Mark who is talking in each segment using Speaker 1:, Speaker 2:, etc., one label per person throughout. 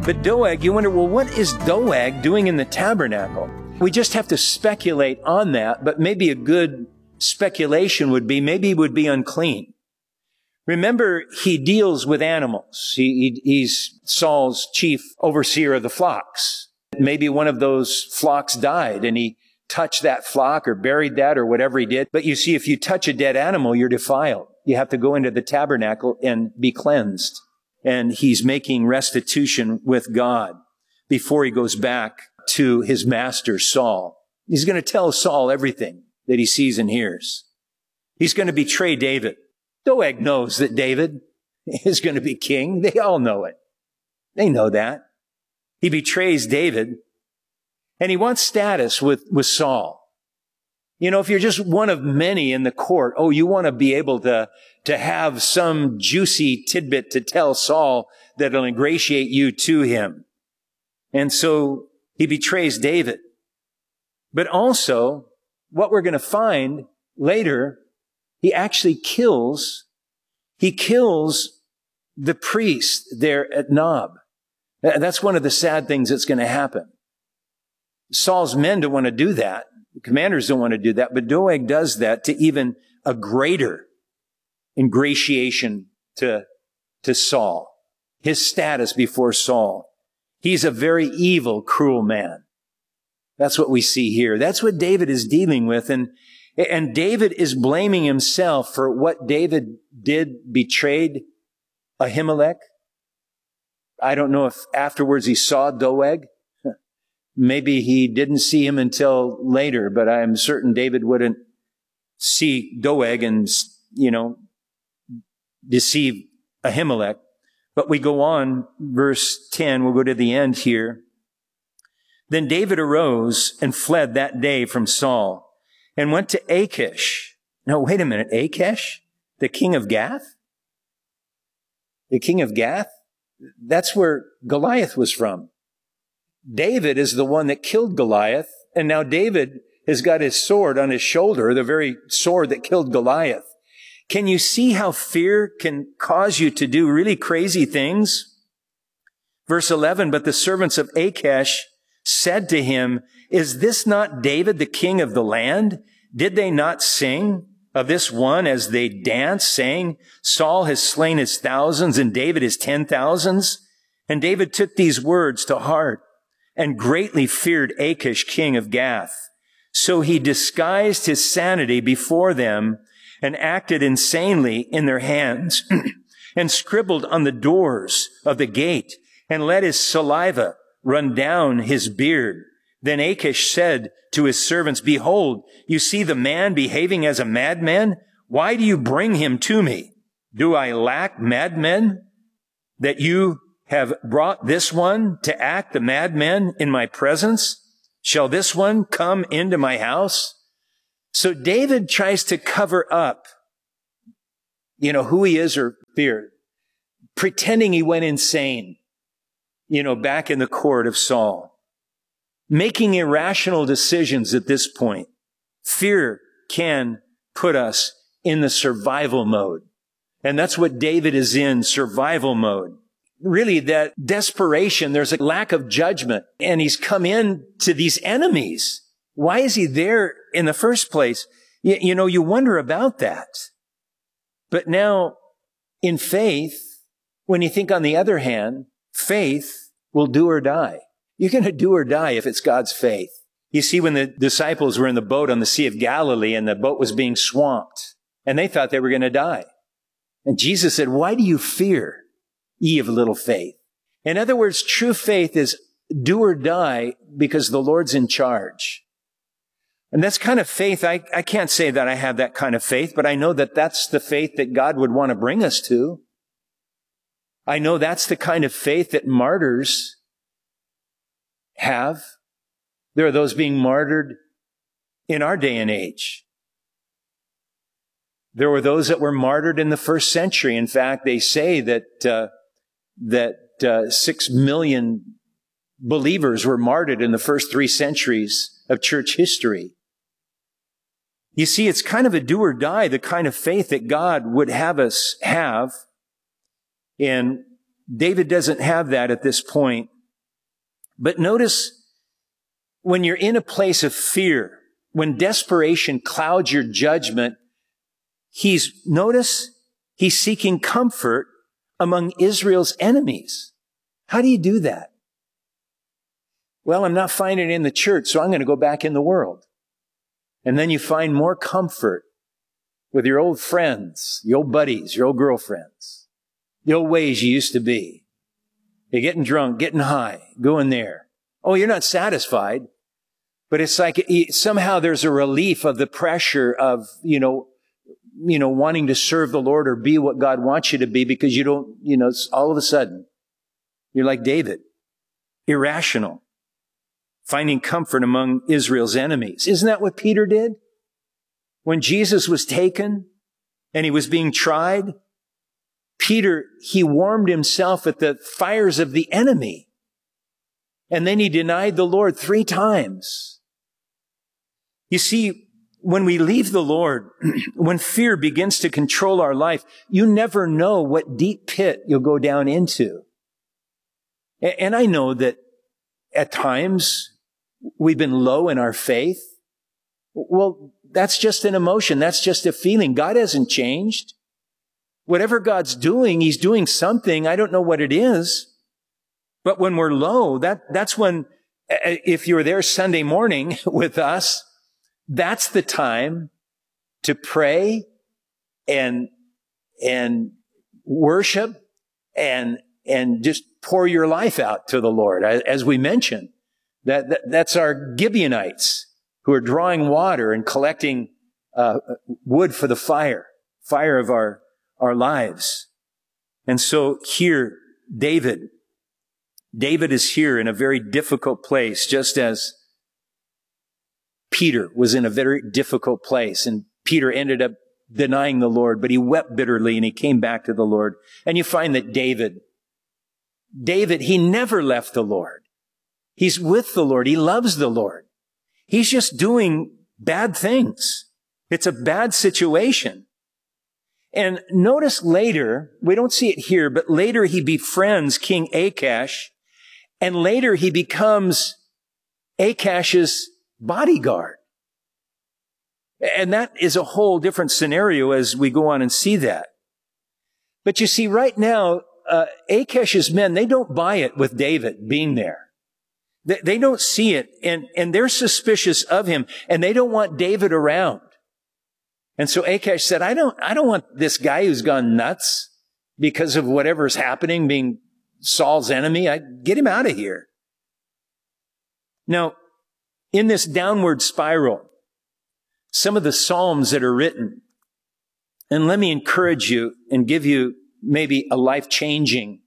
Speaker 1: But Doeg, you wonder, well, what is Doeg doing in the tabernacle? We just have to speculate on that, but maybe a good speculation would be maybe he would be unclean. Remember, he deals with animals. He's Saul's chief overseer of the flocks. Maybe one of those flocks died and he touched that flock or buried that or whatever he did. But you see, if you touch a dead animal, you're defiled. You have to go into the tabernacle and be cleansed. And he's making restitution with God before he goes back to his master, Saul. He's going to tell Saul everything that he sees and hears. He's going to betray David. Doeg knows that David is going to be king. They all know it. They know that. He betrays David, and he wants status with Saul. You know, if you're just one of many in the court, you want to be able to have some juicy tidbit to tell Saul that'll ingratiate you to him. And so he betrays David. But also, what we're going to find later, he actually kills the priest there at Nob. That's one of the sad things that's going to happen. Saul's men don't want to do that. The commanders don't want to do that, but Doeg does that to even a greater ingratiation to Saul, his status before Saul. He's a very evil, cruel man. That's what we see here. That's what David is dealing with. And David is blaming himself for what David did, betrayed Ahimelech. I don't know if afterwards he saw Doeg. Maybe he didn't see him until later, but I'm certain David wouldn't see Doeg and, deceive Ahimelech. But we go on, verse 10, we'll go to the end here. Then David arose and fled that day from Saul and went to Achish. Now, wait a minute, Achish? The king of Gath? The king of Gath? That's where Goliath was from. David is the one that killed Goliath, and now David has got his sword on his shoulder, the very sword that killed Goliath. Can you see how fear can cause you to do really crazy things? Verse 11, but the servants of Achish said to him, is this not David, the king of the land? Did they not sing of this one as they danced, saying, Saul has slain his thousands and David his 10,000s? And David took these words to heart and greatly feared Achish, king of Gath. So he disguised his sanity before them and acted insanely in their hands and scribbled on the doors of the gate and let his saliva run down his beard. Then Achish said to his servants, behold, you see the man behaving as a madman? Why do you bring him to me? Do I lack madmen that you have brought this one to act the madman in my presence? Shall this one come into my house? So David tries to cover up, who he is or fear, pretending he went insane, back in the court of Saul, making irrational decisions at this point. Fear can put us in the survival mode. And that's what David is in, survival mode. Really, that desperation, there's a lack of judgment, and he's come in to these enemies. Why is he there in the first place? You wonder about that. But now, in faith, when you think on the other hand, faith will do or die. You're going to do or die if it's God's faith. You see, when the disciples were in the boat on the Sea of Galilee and the boat was being swamped, and they thought they were going to die. And Jesus said, why do you fear, ye of little faith? In other words, true faith is do or die because the Lord's in charge. And that's kind of faith. I can't say that I have that kind of faith, but I know that that's the faith that God would want to bring us to. I know that's the kind of faith that martyrs have. There are those being martyred in our day and age. There were those that were martyred in the first century. In fact, they say that 6 million believers were martyred in the first 3 centuries of church history. You see, it's kind of a do or die, the kind of faith that God would have us have. And David doesn't have that at this point. But notice when you're in a place of fear, when desperation clouds your judgment, notice he's seeking comfort among Israel's enemies. How do you do that? Well, I'm not finding it in the church, so I'm going to go back in the world. And then you find more comfort with your old friends, your old buddies, your old girlfriends, the old ways you used to be. You're getting drunk, getting high, going there. Oh, you're not satisfied. But it's like somehow there's a relief of the pressure of, wanting to serve the Lord or be what God wants you to be, because you don't, all of a sudden, you're like David, irrational, finding comfort among Israel's enemies. Isn't that what Peter did? When Jesus was taken and he was being tried, Peter, he warmed himself at the fires of the enemy. And then he denied the Lord 3 times. You see, when we leave the Lord, when fear begins to control our life, you never know what deep pit you'll go down into. And I know that at times we've been low in our faith. Well, that's just an emotion. That's just a feeling. God hasn't changed. Whatever God's doing, he's doing something. I don't know what it is. But when we're low, that's when, if you're there Sunday morning with us, that's the time to pray and worship and just pour your life out to the Lord. As we mentioned, that's our Gibeonites who are drawing water and collecting wood for the fire of our lives. And so here, David is here in a very difficult place, just as Peter was in a very difficult place. And Peter ended up denying the Lord, but he wept bitterly and he came back to the Lord. And you find that David, he never left the Lord. He's with the Lord. He loves the Lord. He's just doing bad things. It's a bad situation. And notice later, we don't see it here, but later he befriends King Achash, and later he becomes Achash's bodyguard. And that is a whole different scenario as we go on and see that. But you see, right now, Achash's men, they don't buy it with David being there. They don't see it, and they're suspicious of him, and they don't want David around. And so Achash said, I don't want this guy who's gone nuts because of whatever's happening, being Saul's enemy. Get him out of here. Now, in this downward spiral, some of the Psalms that are written, and let me encourage you and give you maybe a life-changing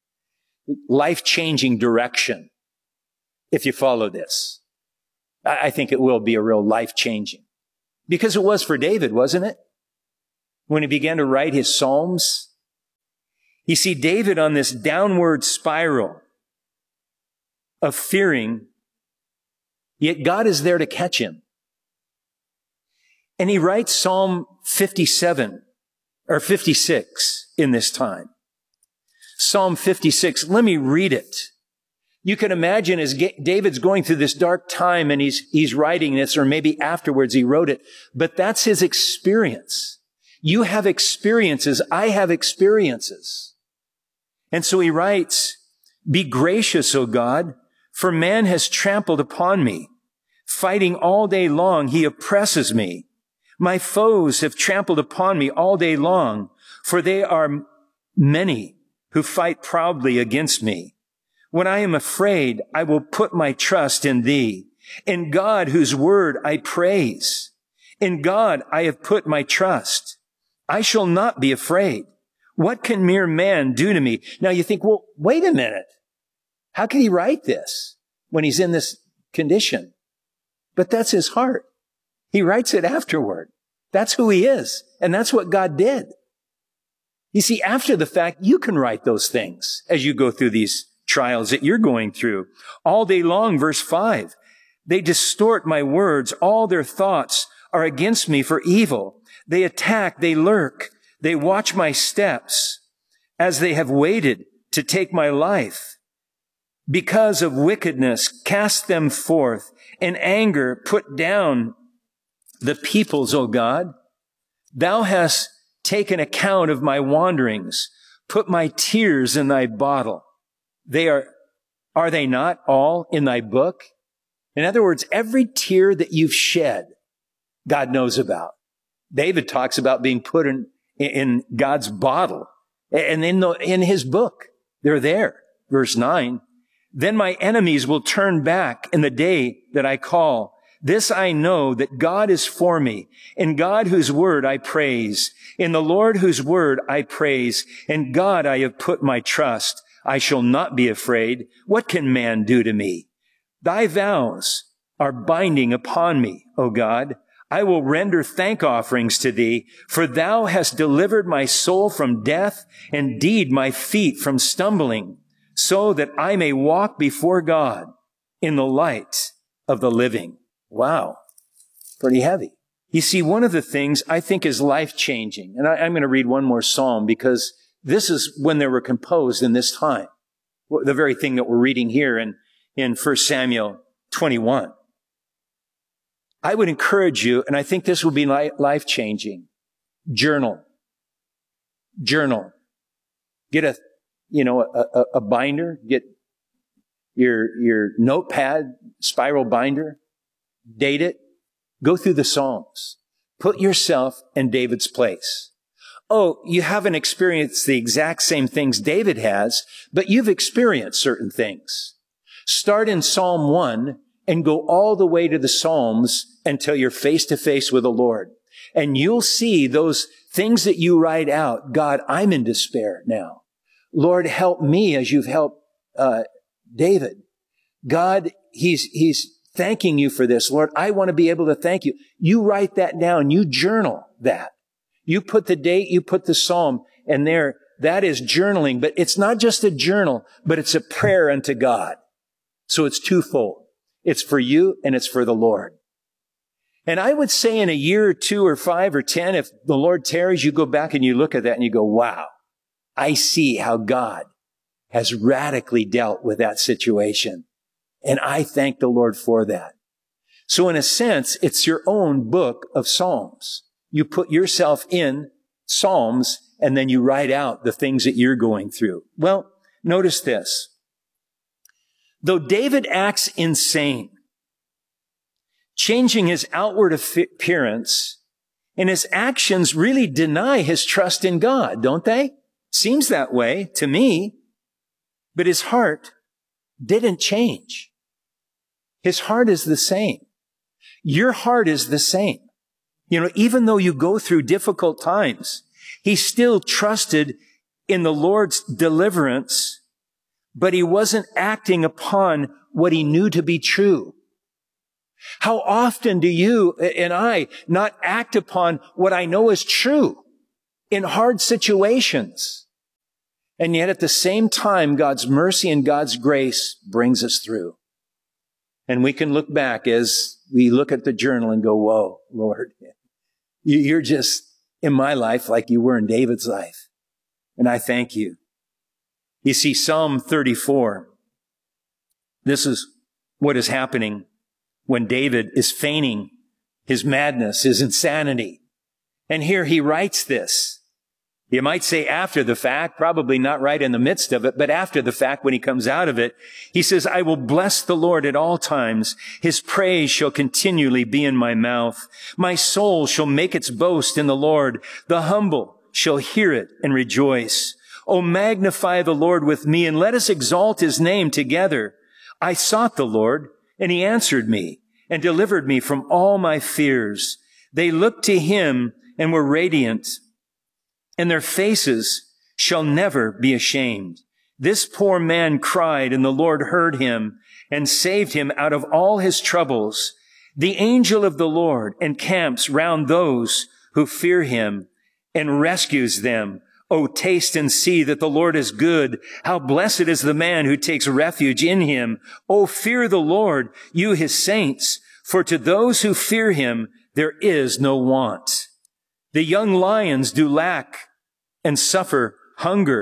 Speaker 1: direction if you follow this. I think it will be a real life-changing. Because it was for David, wasn't it? When he began to write his Psalms. You see, David on this downward spiral of fearing, yet God is there to catch him. And he writes Psalm 57 or 56 in this time. Psalm 56, let me read it. You can imagine as David's going through this dark time and he's writing this, or maybe afterwards he wrote it, but that's his experience. You have experiences. I have experiences. And so he writes, "Be gracious, O God, for man has trampled upon me. Fighting all day long, he oppresses me. My foes have trampled upon me all day long, for they are many who fight proudly against me. When I am afraid, I will put my trust in thee. In God, whose word I praise. In God, I have put my trust. I shall not be afraid. What can mere man do to me?" Now you think, well, wait a minute. How can he write this when he's in this condition? But that's his heart. He writes it afterward. That's who he is. And that's what God did. You see, after the fact, you can write those things as you go through these trials that you're going through. All day long, verse 5, they distort my words. All their thoughts are against me for evil. They attack, they lurk, they watch my steps as they have waited to take my life. because of wickedness, cast them forth. In anger, put down the peoples, O God. Thou hast taken account of my wanderings. Put my tears in thy bottle. Are they not all in thy book? In other words, every tear that you've shed, God knows about. David talks about being put in God's bottle and in his book. They're there. Verse 9. Then my enemies will turn back in the day that I call. This I know, that God is for me. In God whose word I praise. In the Lord whose word I praise. In God I have put my trust. I shall not be afraid. What can man do to me? Thy vows are binding upon me, O God. I will render thank offerings to thee, for thou hast delivered my soul from death, indeed my feet from stumbling, so that I may walk before God in the light of the living. Wow. Pretty heavy. You see, one of the things I think is life-changing, and I'm going to read one more psalm because this is when they were composed in this time. The very thing that we're reading here in 1 Samuel 21. I would encourage you, and I think this will be life-changing. Journal. Get a binder. Get your notepad, spiral binder. Date it. Go through the Psalms. Put yourself in David's place. Oh, you haven't experienced the exact same things David has, but you've experienced certain things. Start in Psalm 1 and go all the way to the Psalms until you're face to face with the Lord. And you'll see those things that you write out. God, I'm in despair now. Lord, help me as you've helped David. God, he's thanking you for this. Lord, I want to be able to thank you. You write that down. You journal that. You put the date, you put the psalm, and there, that is journaling. But it's not just a journal, but it's a prayer unto God. So it's twofold. It's for you and it's for the Lord. And I would say in a year or 2 or 5 or 10, if the Lord tarries, you go back and you look at that and you go, wow, I see how God has radically dealt with that situation. And I thank the Lord for that. So in a sense, it's your own book of Psalms. You put yourself in Psalms and then you write out the things that you're going through. Well, notice this. Though David acts insane, changing his outward appearance, and his actions really deny his trust in God, don't they? Seems that way to me. But his heart didn't change. His heart is the same. Your heart is the same. You know, even though you go through difficult times, he still trusted in the Lord's deliverance, but he wasn't acting upon what he knew to be true. How often do you and I not act upon what I know is true in hard situations? And yet at the same time, God's mercy and God's grace brings us through. And we can look back as we look at the journal and go, whoa, Lord, you're just in my life like you were in David's life. And I thank you. You see, Psalm 34, this is what is happening when David is feigning his madness, his insanity. And here he writes this. You might say after the fact, probably not right in the midst of it, but after the fact when he comes out of it, he says, I will bless the Lord at all times. His praise shall continually be in my mouth. My soul shall make its boast in the Lord. The humble shall hear it and rejoice. Oh, magnify the Lord with me and let us exalt his name together. I sought the Lord and he answered me and delivered me from all my fears. They looked to him and were radiant, and their faces shall never be ashamed. This poor man cried, and the Lord heard him and saved him out of all his troubles. The angel of the Lord encamps round those who fear him and rescues them. Oh, taste and see that the Lord is good. How blessed is the man who takes refuge in him. Oh, fear the Lord, you his saints, for to those who fear him there is no want. The young lions do lack and suffer hunger,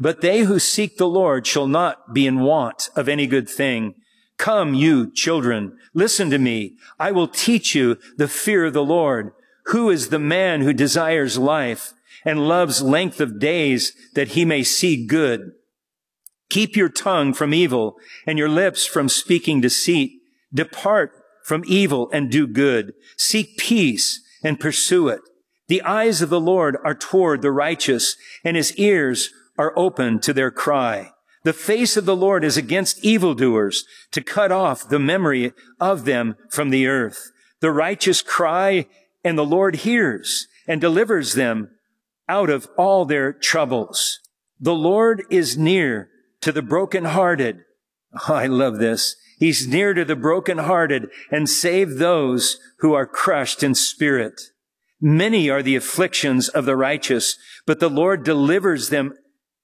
Speaker 1: But they who seek the Lord shall not be in want of any good thing. Come, you children, listen to me. I will teach you the fear of the Lord. Who is the man who desires life and loves length of days that he may see good? Keep your tongue from evil and your lips from speaking deceit. Depart from evil and do good. Seek peace and pursue it. The eyes of the Lord are toward the righteous, and his ears are open to their cry. The face of the Lord is against evildoers, to cut off the memory of them from the earth. The righteous cry, and the Lord hears and delivers them out of all their troubles. The Lord is near to the brokenhearted. Oh, I love this. He's near to the brokenhearted and save those who are crushed in spirit. Many are the afflictions of the righteous, but the Lord delivers him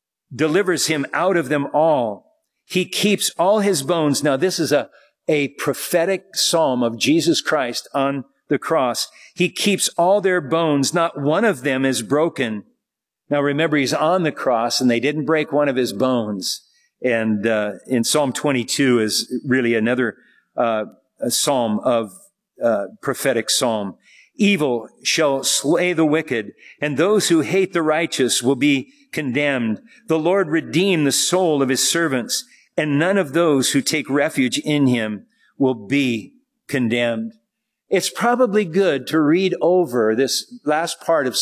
Speaker 1: out of them all. He keeps all his bones. Now, this is a prophetic psalm of Jesus Christ on the cross. He keeps all their bones. Not one of them is broken. Now, remember, he's on the cross and they didn't break one of his bones. And in Psalm 22 is really another a psalm of prophetic psalm. Evil shall slay the wicked, and those who hate the righteous will be condemned. The Lord redeemed the soul of his servants, and none of those who take refuge in him will be condemned. It's probably good to read over this last part of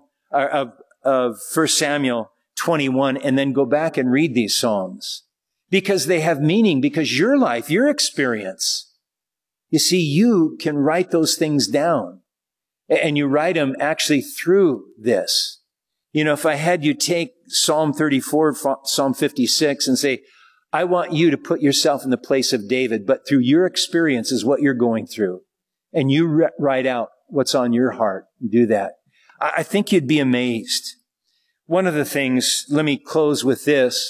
Speaker 1: of 1 Samuel 21 and then go back and read these psalms, because they have meaning, because your life, your experience, you see, you can write those things down. And you write them actually through this. You know, if I had you take Psalm 34, Psalm 56 and say, I want you to put yourself in the place of David, but through your experiences, what you're going through, and you write out what's on your heart, do that. I think you'd be amazed. One of the things, let me close with this.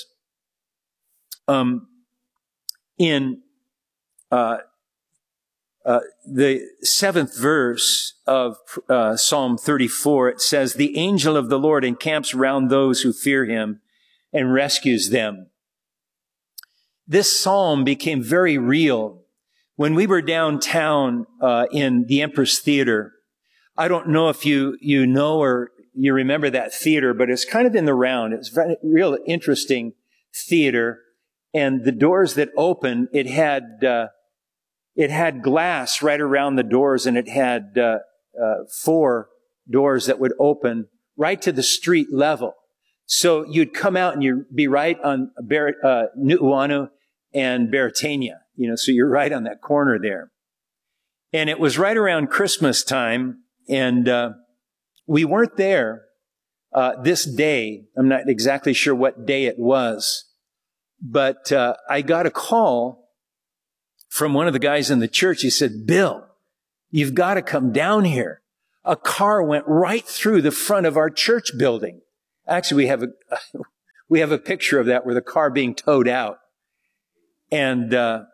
Speaker 1: In the 7th verse of Psalm 34, it says, the angel of the Lord encamps round those who fear him and rescues them. This psalm became very real when we were downtown in the Empress Theater. I don't know if you know or you remember that theater, but it's kind of in the round. It's a real interesting theater. And the doors that opened, it had glass right around the doors, and it had 4 doors that would open right to the street level. So you'd come out and you'd be right on Nu'uanu and Beretania, so you're right on that corner there. And it was right around Christmas time, and we weren't there this day. I'm not exactly sure what day it was, but I got a call from one of the guys in the church. He said, Bill, you've got to come down here. A car went right through the front of our church building. Actually, we have a picture of that with a car being towed out. And the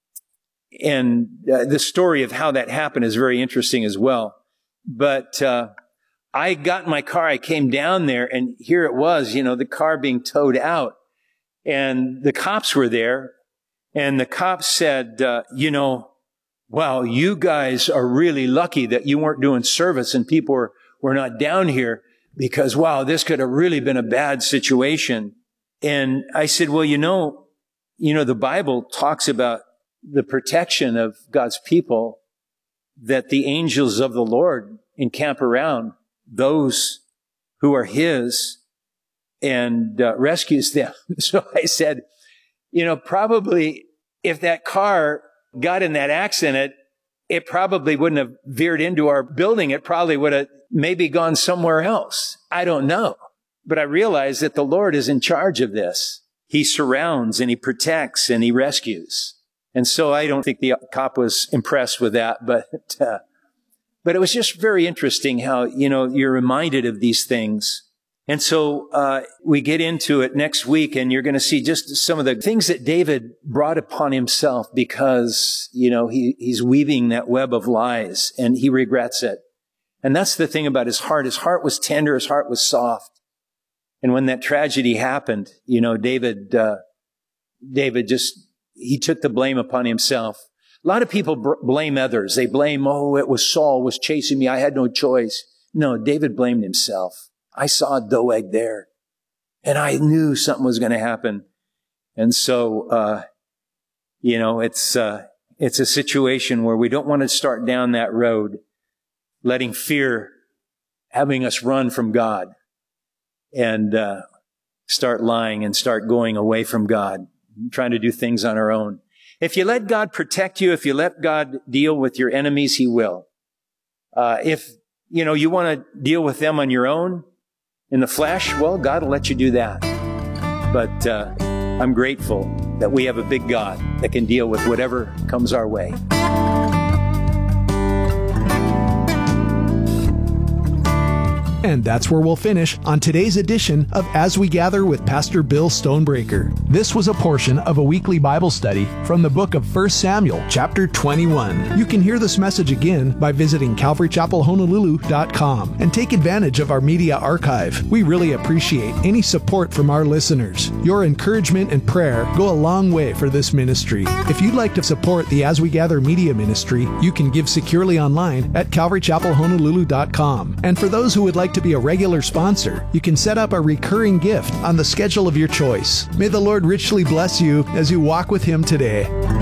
Speaker 1: story of how that happened is very interesting as well. But I got in my car, I came down there, and here it was, the car being towed out. And the cops were there. And the cops said, wow, you guys are really lucky that you weren't doing service and people were not down here, because, wow, this could have really been a bad situation. And I said, well, the Bible talks about the protection of God's people, that the angels of the Lord encamp around those who are his and rescues them. So I said, probably if that car got in that accident, it probably wouldn't have veered into our building. It probably would have maybe gone somewhere else. I don't know. But I realize that the Lord is in charge of this. He surrounds and he protects and he rescues. And so I don't think the cop was impressed with that, but it was just very interesting how, you're reminded of these things. And so we get into it next week, and you're going to see just some of the things that David brought upon himself because, he's weaving that web of lies, and he regrets it. And that's the thing about his heart. His heart was tender. His heart was soft. And when that tragedy happened, David he took the blame upon himself. A lot of people blame others. They blame, it was Saul was chasing me. I had no choice. No, David blamed himself. I saw Doeg there, and I knew something was going to happen. And so, it's a situation where we don't want to start down that road, letting fear having us run from God and start lying and start going away from God, trying to do things on our own. If you let God protect you, if you let God deal with your enemies, He will. If, you want to deal with them on your own in the flesh, well, God will let you do that. But I'm grateful that we have a big God that can deal with whatever comes our way.
Speaker 2: And that's where we'll finish on today's edition of As We Gather with Pastor Bill Stonebreaker. This was a portion of a weekly Bible study from the book of 1 Samuel, chapter 21. You can hear this message again by visiting CalvaryChapelHonolulu.com and take advantage of our media archive. We really appreciate any support from our listeners. Your encouragement and prayer go a long way for this ministry. If you'd like to support the As We Gather media ministry, you can give securely online at CalvaryChapelHonolulu.com. And for those who would like to be a regular sponsor, you can set up a recurring gift on the schedule of your choice. May the Lord richly bless you as you walk with Him today.